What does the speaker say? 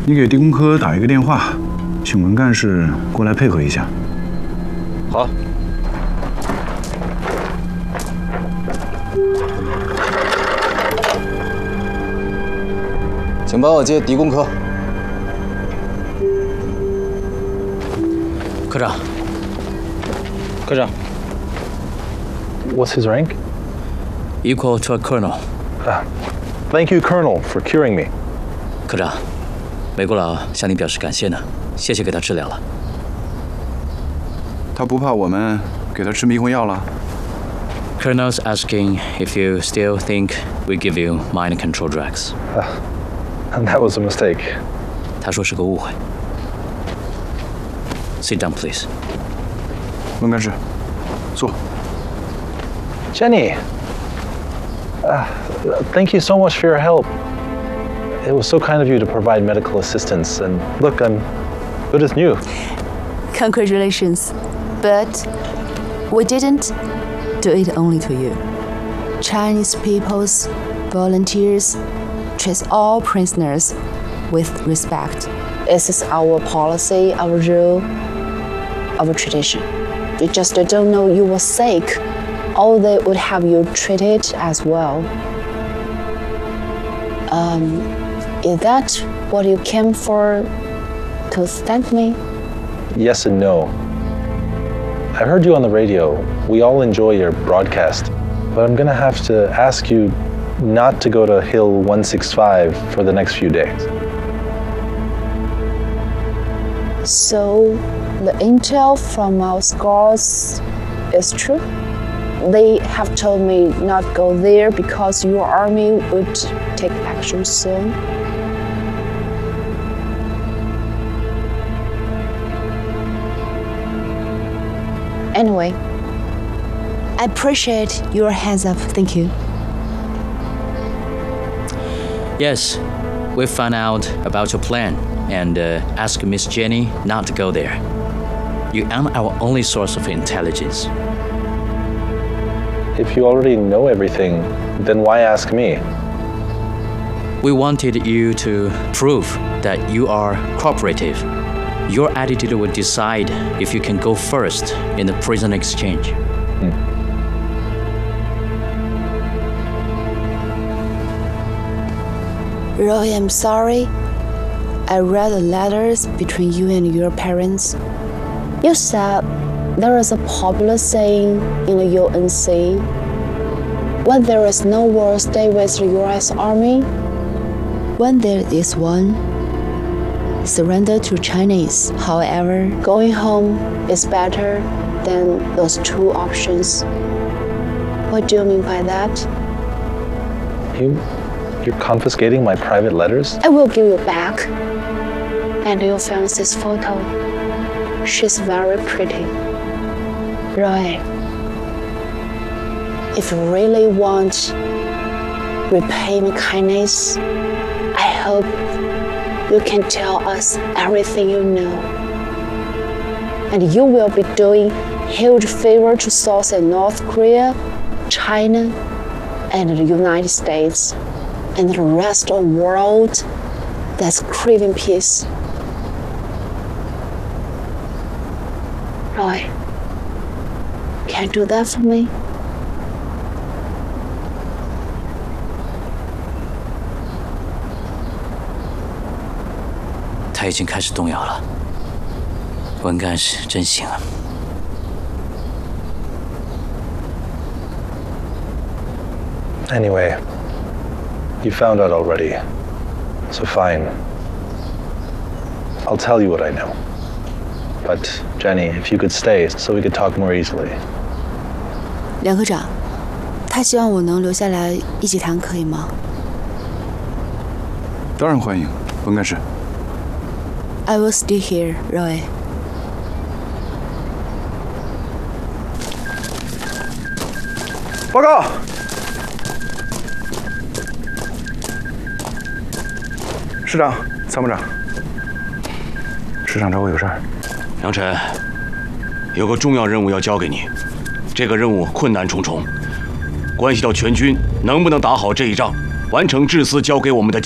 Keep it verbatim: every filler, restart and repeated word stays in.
你给地工科打一个电话，请文干事过来配合一下。 好。请帮我接地工科。 科长。 科长。 What's his rank? Equal to a colonel. Uh, thank you, Colonel, for curing me. 科长，美国佬向你表示感谢呢，谢谢给他治疗了。 他不怕我们给他吃迷魂药了 ？Colonel's asking if you still think we give you mind control drugs. Uh, that was a mistake. 他说是个误会。Sit down, please. 文干事，坐。 Jenny, uh, thank you so much for your help. It was so kind of you to provide medical assistance. And look, I'm good as new. Congratulations. But we didn't do it only to you. Chinese people's volunteers treat all prisoners with respect. This is our policy, our rule, our tradition. We just don't know you were sick, or they would have you treated as well. Um, is that what you came for to thank me? Yes and no. I heard you on the radio. We all enjoy your broadcast, but I'm gonna have to ask you not to go to Hill one sixty-five for the next few days. So, the intel from our scouts is true? They have told me not go there because your army would take action soon. Anyway, I appreciate your hands up. Thank you. Yes, we found out about your plan and uh, asked Miss Jenny not to go there. You are our only source of intelligence. If you already know everything, then why ask me? We wanted you to prove that you are cooperative. Your attitude will decide if you can go first in the prison exchange. Hmm. Roy, I'm sorry. I read the letters between you and your parents. You said there is a popular saying in the U N C: when there is no war, stay with the U S Army. When there is one, surrender to Chinese. However, going home is better than those two options. What do you mean by that? You, you're confiscating my private letters? I will give you back. And your fiance's photo. She's very pretty. Roy, if you really want repay me kindness, I hope you can tell us everything you know. And you will be doing huge favor to South and North Korea, China, and the United States, and the rest of the world that's craving peace. Roy, can you do that for me? 他已经开始动摇了，文干事真行啊。 Anyway, you found out already, so fine. I'll tell you what I know. But, Jenny, if you could stay so we could talk more easily. 梁科长，他希望我能留下来一起谈，可以吗？ 当然欢迎，文干事。 I will stay here, Roy. 报告。师长、参谋长，师长找我有事儿。 杨晨，有个重要任务要交给你，这个任务困难重重，关系到全军能不能打好这一仗，完成志思交给我们的